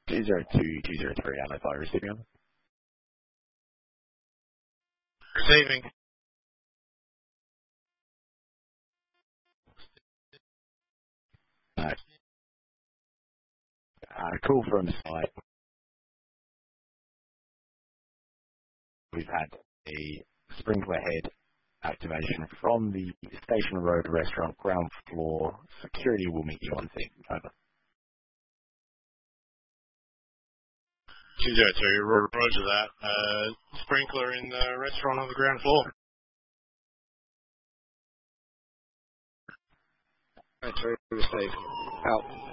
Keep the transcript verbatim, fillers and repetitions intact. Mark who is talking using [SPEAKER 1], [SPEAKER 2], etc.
[SPEAKER 1] two zero two, two zero three, Alpha Fire receiving.
[SPEAKER 2] Receiving.
[SPEAKER 1] Uh, uh, call from site. We've had a sprinkler head activation from the Station Road restaurant ground floor. Security will meet you on scene. Over.
[SPEAKER 2] two zero two, roger that. Uh, sprinkler in the restaurant on the ground floor.
[SPEAKER 3] Received. Out.